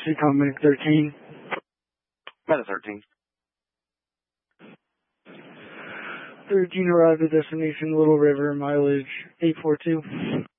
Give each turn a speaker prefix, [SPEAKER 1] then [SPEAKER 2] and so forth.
[SPEAKER 1] Seacom Minute 13.
[SPEAKER 2] Minute 13.
[SPEAKER 1] 13 arrived at destination Little River, mileage 842.